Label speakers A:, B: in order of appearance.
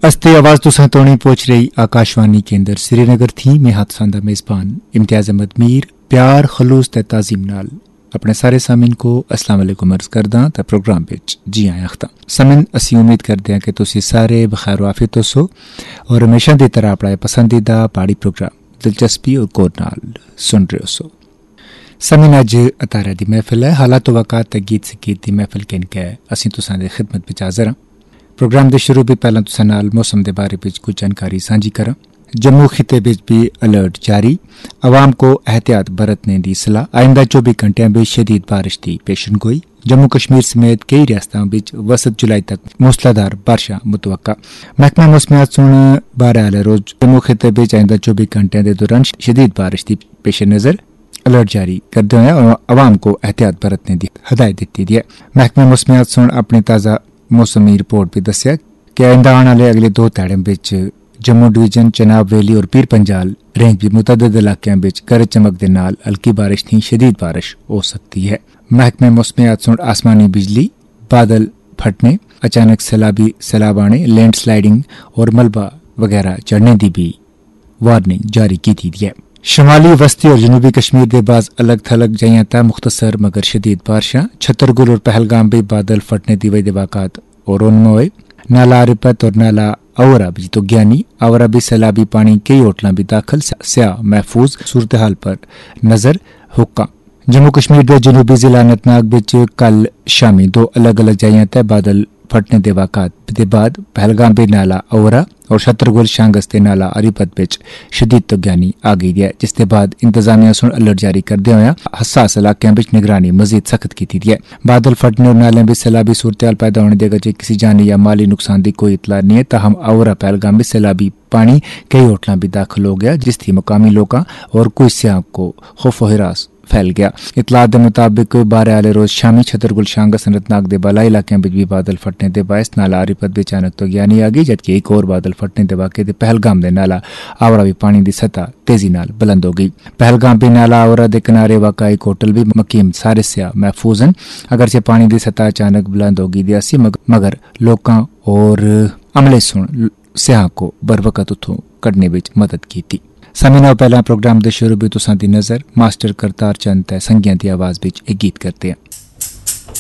A: अस्ते आवाज तुसां तोड़ी पहुंच रही आकाशवाणी केंद्र श्रीनगर थी। मैं हादसा दा मेजबान इम्तियाज अहमद मीर प्यार खलूस ते ताजीम नाल अपने सारे सामिन को अस्सलाम वालेकुम अर्ज करदा ते प्रोग्राम विच जी आया खता सामिन। असी उम्मीद करते हैं कि तुसी सारे बखैर वाफियत हो और हमेशा की तरह अपना पसंदीदा पहाड़ी प्रोग्राम दिलचस्पी और गौर नाल सुन रहे हो। सामिन अज अतारा दी महफिल है। हालात वकात ते गीत संगीत दी महफिल किन के असी तुसां दी खिदमत विच हाज़र हां। प्रोग्राम के शुरू भी पहला तुसां नाल मौसम के बारे में कुछ जानकारी सांझी करा। जम्मू खिते विच भी अलर्ट जारी, आवाम को एहतियात बरतने की सलाह। आइंदा 24 घंटिया में शदीद बारिश की पेशन गोई। जम्मू कश्मीर समेत कई रियासतों में वसत जुलाई तक मूसलाधार बारिशां मुतवक्का। महकमा मौसमियात सुन 12 आले रोज जम्मू खिते में आइंदा 24 घंटिया के दौरान शदीद बारिश की पेश नज़र अलर्ट जारी करते हुए आवाम को एहतियात बरतने की हदायत दी है। महकमा मौसमियात सुन अपनी ताज़ा मौसमी रिपोर्ट भी दस्या कि आइंदा आने वाले अगले 2 ध्याड़ों में जम्मू डिवीजन चनाब वैली और पीर पंजाल रेंज भी मुतअद्दिद इलाकों में गरज चमक के नाल हल्की बारिश थी शदीद बारिश हो सकती है। महकमे मौसमियात सुन आसमानी बिजली, बादल फटने, अचानक सैलाब आने, लैंड स्लाइडिंग और मलबा वगैरह चढ़ने की भी वार्निंग जारी की थी है। शमाली वस्ती और जनूबी कश्मीर के बाज अलग थलग जगह तक मुख्तसर मगर शदीद बारिशां। छतरगुल और पहलगाम भी बादल फटने की वजह वाक़ात और उनमें नाला रिपत और नाला आवरा भी तो ज्ञानी आवरा भी सैलाबी पानी कई होटलों भी दाखिल। स्याह महफूज सूरत हाल पर नजर हुक्का। जम्मू कश्मीर के जनूबी जिला अनंतनाग विच कल शामी 2 अलग अलग जगह तक बादल फटने के वाक़ात के बाद पहलगाम भी नाला आवरा और छतरगुल शांगस ते नाला अरिपत विच शदीद तगयानी आ गई है, जिसके बाद इंतजामिया सुन अलर्ट जारी करते हुए हसास इलाकों में निगरानी मजीद सख्त की थी है। बादल फटने और नाले में सैलाबी सूरत हाल पैदा होने की वजह किसी जानी या माली नुकसान की कोई इतला नहीं है। ताहम आवरा पहलगाम में सैलाबी पानी कई होटलों भी दाखिल हो गया, जिसकी मकामी लोगों और कुछ सियाह को खौफ व हिरास फैल गया। इतलात के मुताबिक 12 आले रोज शामी छतरगुल शांगस अनंतनाग के बाला इलाकों में भी बादल फटने के बायस नाला अरिपत भी अचानक तगयानी आ गई, जबकि एक और बादल फटने के वाक़े पहलगाम के नाला आवरा भी पानी की सतह तेजी नाल बुलंद हो गई। पहलगाम भी नाला आवरा के किनारे वाक़ा एक होटल भी मकीम सारे स्याह महफूज हैं। अगरचे पानी की सतह अचानक बुलंद हो गई सी, मगर लोगों और अमले सुन स्याह को बर वक़्त उतों कढ़ने में मदद की थी। सामिना पहला प्रोग्राम के शुरू भी तुसां दी नज़र मास्टर करतार चंद ते संगियां दी आवाज़ विच एक गीत करते हैं।